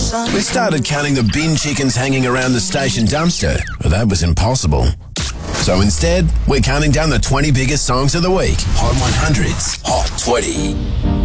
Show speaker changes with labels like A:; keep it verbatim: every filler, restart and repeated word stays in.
A: We started counting the bin chickens hanging around the station dumpster, but that was impossible. So instead, we're counting down the twenty biggest songs of the week. Hot one hundred's Hot twenty.